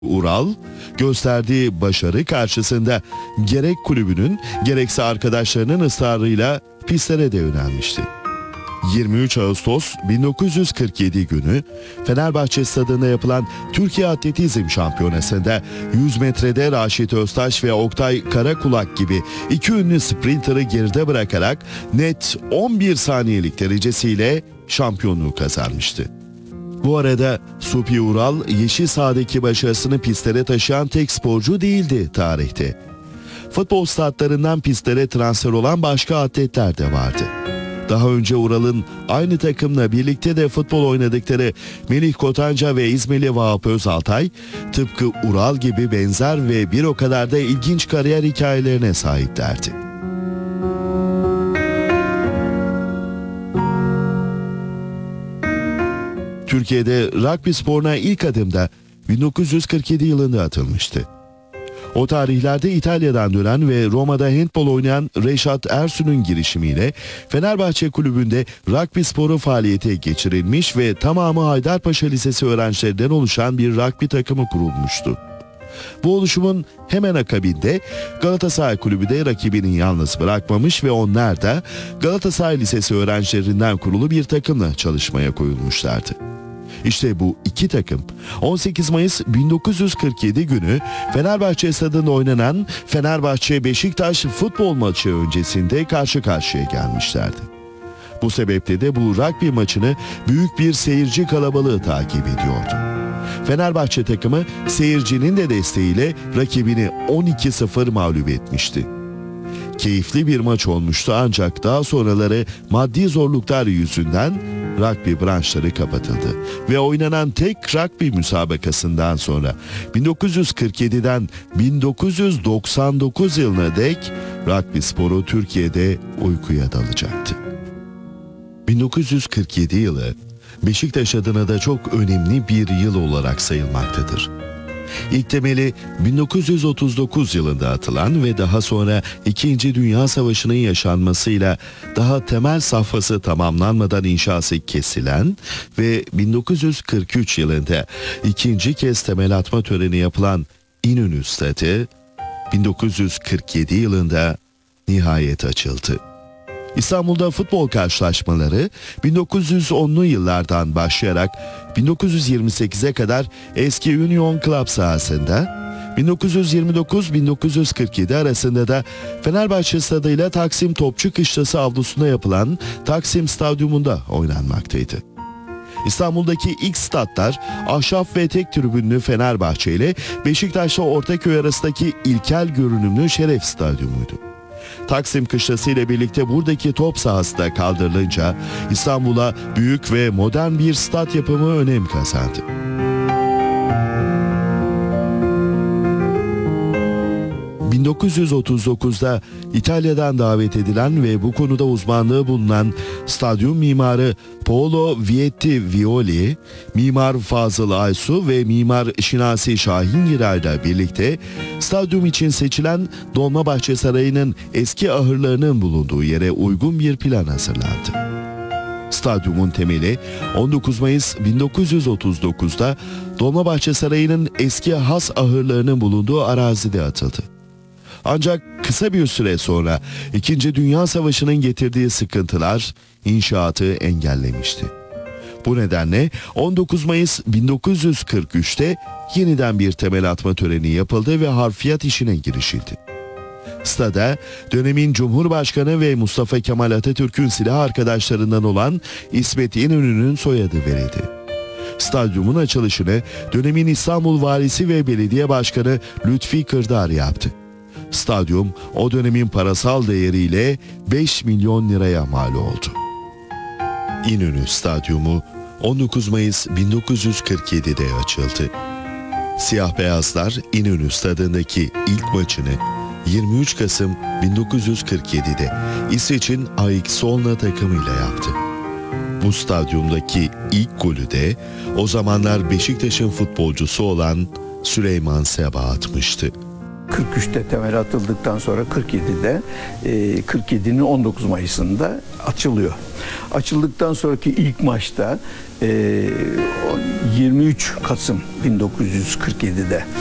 Ural, gösterdiği başarı karşısında gerek kulübünün gerekse arkadaşlarının ısrarıyla pistlere de yönelmişti. 23 Ağustos 1947 günü Fenerbahçe Stadı'nda yapılan Türkiye Atletizm Şampiyonası'nda 100 metrede Raşit Öztaş ve Oktay Karakulak gibi iki ünlü sprinter'ı geride bırakarak net 11 saniyelik derecesiyle şampiyonluğu kazanmıştı. Bu arada Supi Ural, yeşil sahadaki başarısını pistlere taşıyan tek sporcu değildi tarihte. Futbol statlarından pistlere transfer olan başka atletler de vardı. Daha önce Ural'ın aynı takımla birlikte de futbol oynadıkları Melih Kotanca ve İzmirli Vahap Özaltay, tıpkı Ural gibi benzer ve bir o kadar da ilginç kariyer hikayelerine sahiplerdi. Türkiye'de rugby sporuna ilk adım da 1947 yılında atılmıştı. O tarihlerde İtalya'dan dönen ve Roma'da handbol oynayan Reşat Ersun'un girişimiyle Fenerbahçe Kulübü'nde rugby sporu faaliyete geçirilmiş ve tamamı Haydarpaşa Lisesi öğrencilerinden oluşan bir rugby takımı kurulmuştu. Bu oluşumun hemen akabinde Galatasaray Kulübü de rakibini yalnız bırakmamış ve onlar da Galatasaray Lisesi öğrencilerinden kurulu bir takımla çalışmaya koyulmuşlardı. İşte bu iki takım 18 Mayıs 1947 günü Fenerbahçe Stadı'nda oynanan Fenerbahçe-Beşiktaş futbol maçı öncesinde karşı karşıya gelmişlerdi. Bu sebeple de bu rugby maçını büyük bir seyirci kalabalığı takip ediyordu. Fenerbahçe takımı seyircinin de desteğiyle rakibini 12-0 mağlup etmişti. Keyifli bir maç olmuştu ancak daha sonraları maddi zorluklar yüzünden rugby branşları kapatıldı ve oynanan tek rugby müsabakasından sonra 1947'den 1999 yılına dek rugby sporu Türkiye'de uykuya dalacaktı. 1947 yılı Beşiktaş adına da çok önemli bir yıl olarak sayılmaktadır. İlk temeli 1939 yılında atılan ve daha sonra 2. Dünya Savaşı'nın yaşanmasıyla daha temel safhası tamamlanmadan inşası kesilen ve 1943 yılında ikinci kez temel atma töreni yapılan İnönü Stadı 1947 yılında nihayet açıldı. İstanbul'da futbol karşılaşmaları 1910'lu yıllardan başlayarak 1928'e kadar eski Union Club sahasında, 1929-1947 arasında da Fenerbahçe Stadı ile Taksim Topçu Kışlası avlusunda yapılan Taksim Stadyumunda oynanmaktaydı. İstanbul'daki ilk statlar ahşap ve tek tribünlü Fenerbahçe ile Beşiktaş'la Ortaköy arasındaki ilkel görünümlü Şeref Stadyumuydu. Taksim Kışlası ile birlikte buradaki top sahası da kaldırılınca İstanbul'a büyük ve modern bir stat yapımı önem kazandı. ...1939'da İtalya'dan davet edilen ve bu konuda uzmanlığı bulunan stadyum mimarı Paolo Vietti Violi, mimar Fazıl Aysu ve mimar Şinasi Şahingiray'la birlikte stadyum için seçilen Dolmabahçe Sarayı'nın eski ahırlarının bulunduğu yere uygun bir plan hazırlandı. Stadyumun temeli 19 Mayıs 1939'da Dolmabahçe Sarayı'nın eski has ahırlarının bulunduğu arazide atıldı. Ancak kısa bir süre sonra 2. Dünya Savaşı'nın getirdiği sıkıntılar inşaatı engellemişti. Bu nedenle 19 Mayıs 1943'te yeniden bir temel atma töreni yapıldı ve harfiyat işine girişildi. Stada dönemin Cumhurbaşkanı ve Mustafa Kemal Atatürk'ün silah arkadaşlarından olan İsmet İnönü'nün soyadı verildi. Stadyumun açılışını dönemin İstanbul Valisi ve Belediye Başkanı Lütfi Kırdar yaptı. Stadyum o dönemin parasal değeriyle 5 milyon liraya mal oldu. İnönü Stadyumu 19 Mayıs 1947'de açıldı. Siyah beyazlar İnönü Stadı'ndaki ilk maçını 23 Kasım 1947'de İsveç'in AEK Solna takımıyla yaptı. Bu stadyumdaki ilk golü de o zamanlar Beşiktaş'ın futbolcusu olan Süleyman Seba atmıştı. 43'te temel atıldıktan sonra 47'de 47'nin 19 Mayıs'ında açılıyor. Açıldıktan sonraki ilk maçta 23 Kasım 1947'de